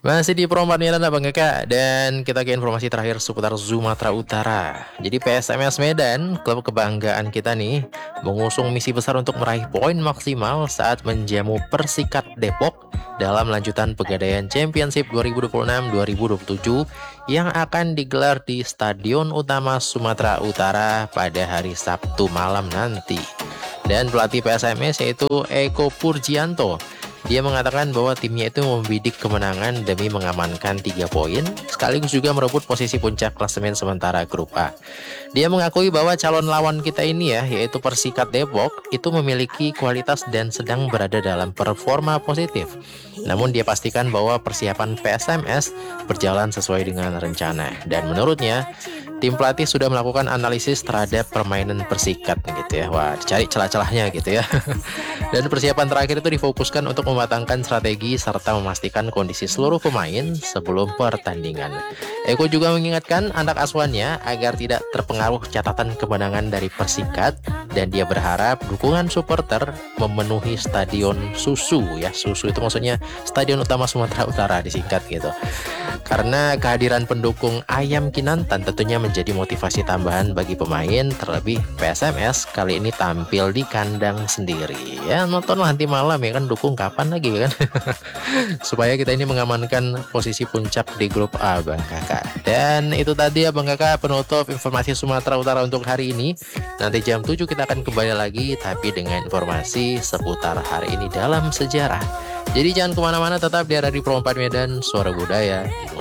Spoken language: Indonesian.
Masih di Pro Medan Bang Kakak, dan kita ke informasi terakhir seputar Sumatera Utara. Jadi PSMS Medan, klub kebanggaan kita nih, mengusung misi besar untuk meraih poin maksimal saat menjamu Persikat Depok dalam lanjutan Pegadaian Championship 2026-2027 yang akan digelar di Stadion Utama Sumatera Utara pada hari Sabtu malam nanti. Dan pelatih PSMS yaitu Eko Purjianto, dia mengatakan bahwa timnya itu membidik kemenangan demi mengamankan 3 poin, sekaligus juga merebut posisi puncak klasemen sementara grup A. Dia mengakui bahwa calon lawan kita ini ya, yaitu Persikat Depok, itu memiliki kualitas dan sedang berada dalam performa positif. Namun dia pastikan bahwa persiapan PSMS berjalan sesuai dengan rencana. Dan menurutnya, tim pelatih sudah melakukan analisis terhadap permainan Persikat gitu ya. Wah, dicari celah-celahnya gitu ya. Dan persiapan terakhir itu difokuskan untuk mematangkan strategi serta memastikan kondisi seluruh pemain sebelum pertandingan. Eko juga mengingatkan anak asuhannya agar tidak terpengaruh catatan kemenangan dari Persikat, dan dia berharap dukungan supporter memenuhi Stadion Susu ya. Susu itu maksudnya Stadion Utama Sumatera Utara disingkat gitu. Karena kehadiran pendukung Ayam Kinantan tentunya menjadi motivasi tambahan bagi pemain, terlebih PSMS kali ini tampil di kandang sendiri. Ya nontonlah nanti malam ya kan, dukung kapan lagi kan. Supaya kita ini mengamankan posisi puncak di grup A Bang Kakak. Dan itu tadi ya Bang Kakak penutup informasi Sumatera Utara untuk hari ini. Nanti jam 7 kita akan kembali lagi, tapi dengan informasi seputar hari ini dalam sejarah. Jadi jangan kemana-mana, tetap di Radio Pro 4 Medan, Suara Budaya.